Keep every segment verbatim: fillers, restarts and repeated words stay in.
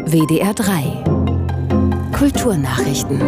W D R drei Kulturnachrichten.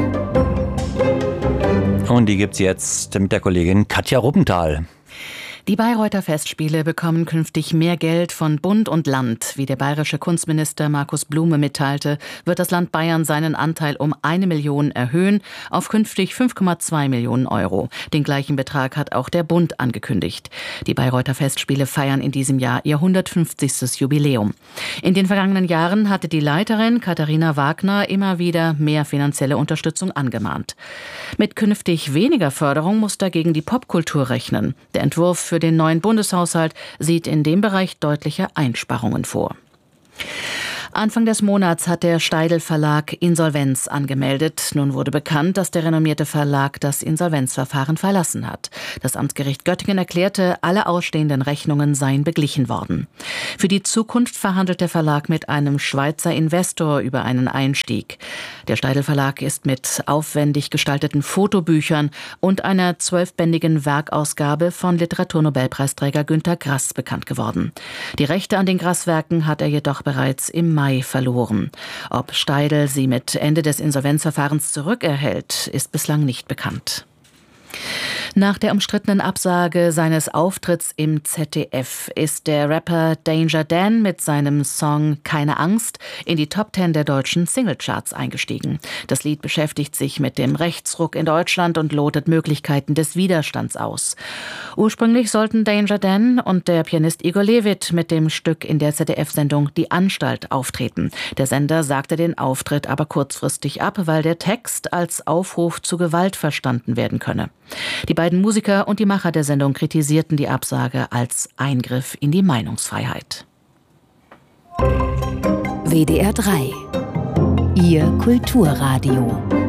Und die gibt's jetzt mit der Kollegin Katja Ruppenthal. Die Bayreuther Festspiele bekommen künftig mehr Geld von Bund und Land. Wie der bayerische Kunstminister Markus Blume mitteilte, wird das Land Bayern seinen Anteil um eine Million erhöhen auf künftig fünf Komma zwei Millionen Euro. Den gleichen Betrag hat auch der Bund angekündigt. Die Bayreuther Festspiele feiern in diesem Jahr ihr hundertfünfzigstes Jubiläum. In den vergangenen Jahren hatte die Leiterin Katharina Wagner immer wieder mehr finanzielle Unterstützung angemahnt. Mit künftig weniger Förderung muss dagegen die Popkultur rechnen. Der Entwurf für den neuen Bundeshaushalt sieht in dem Bereich deutliche Einsparungen vor. Anfang des Monats hat der Steidl Verlag Insolvenz angemeldet. Nun wurde bekannt, dass der renommierte Verlag das Insolvenzverfahren verlassen hat. Das Amtsgericht Göttingen erklärte, alle ausstehenden Rechnungen seien beglichen worden. Für die Zukunft verhandelt der Verlag mit einem Schweizer Investor über einen Einstieg. Der Steidl Verlag ist mit aufwendig gestalteten Fotobüchern und einer zwölfbändigen Werkausgabe von Literaturnobelpreisträger Günter Grass bekannt geworden. Die Rechte an den Grass-Werken hat er jedoch bereits im Mai verloren. Ob Steidl sie mit Ende des Insolvenzverfahrens zurückerhält, ist bislang nicht bekannt. Nach der umstrittenen Absage seines Auftritts im Z D F ist der Rapper Danger Dan mit seinem Song Keine Angst in die Top Ten der deutschen Singlecharts eingestiegen. Das Lied beschäftigt sich mit dem Rechtsruck in Deutschland und lotet Möglichkeiten des Widerstands aus. Ursprünglich sollten Danger Dan und der Pianist Igor Levit mit dem Stück in der Z D F-Sendung Die Anstalt auftreten. Der Sender sagte den Auftritt aber kurzfristig ab, weil der Text als Aufruf zu Gewalt verstanden werden könne. Die beiden Musiker und die Macher der Sendung kritisierten die Absage als Eingriff in die Meinungsfreiheit. W D R drei Ihr Kulturradio.